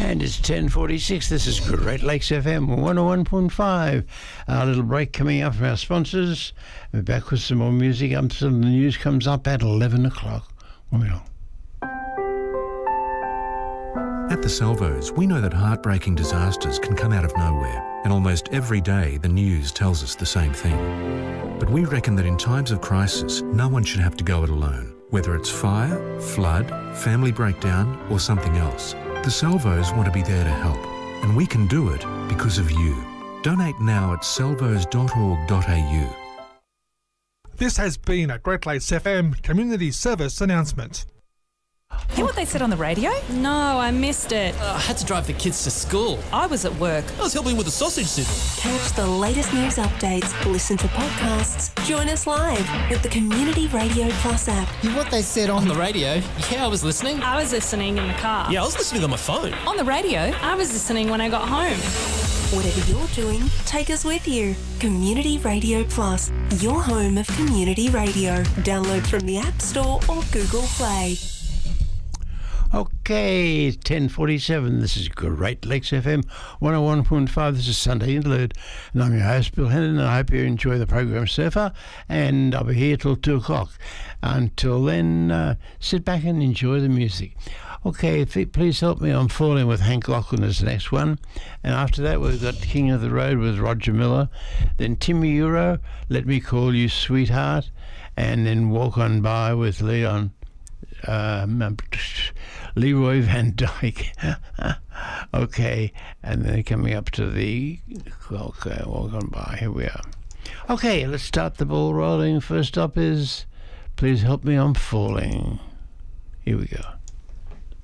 And it's 10:46. This is Great Lakes FM 101.5. Our little break coming up from our sponsors. We're back with some more music until the news comes up at 11 o'clock. Well. At the Salvos, we know that heartbreaking disasters can come out of nowhere, and almost every day the news tells us the same thing. But we reckon that in times of crisis, no one should have to go it alone. Whether it's fire, flood, family breakdown, or something else, the Salvos want to be there to help, and we can do it because of you. Donate now at salvos.org.au. This has been a Great Lakes FM community service announcement. Hear what they said on the radio? No, I missed it. I had to drive the kids to school. I was at work. I was helping with the sausage sizzle. Catch the latest news updates, listen to podcasts, join us live with the Community Radio Plus app. Hear what they said on the radio? Yeah, I was listening. I was listening in the car. Yeah, I was listening on my phone. On the radio? I was listening when I got home. Whatever you're doing, take us with you. Community Radio Plus, your home of community radio. Download from the App Store or Google Play. Okay, 10:47. This is Great Lakes FM 101.5. This is Sunday Interlude, and I'm your host, Bill Hennon, and I hope you enjoy the program so far, and I'll be here till 2 o'clock. Until then, sit back and enjoy the music. Okay, please help me. I'm Falling with Hank Lachlan is the next one, and after that we've got King of the Road with Roger Miller, then Timmy Euro, Let Me Call You Sweetheart, and then Walk On By with Leroy Van Dyke. Okay, and then coming up to the Walk On By. Here we are. Okay, let's start the ball rolling. First up is Please Help Me, I'm Falling. Here we go.